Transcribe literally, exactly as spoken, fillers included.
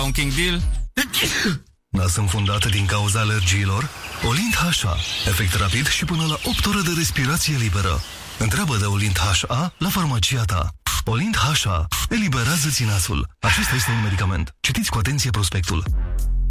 Un King Deal? Nas înfundat din cauza alergiilor? Olint H A. Efect rapid și până la opt ore de respirație liberă. Întreabă de Olint H A la farmacia ta. Olint H A. Eliberează-ți nasul. Acesta este un medicament. Citiți cu atenție prospectul.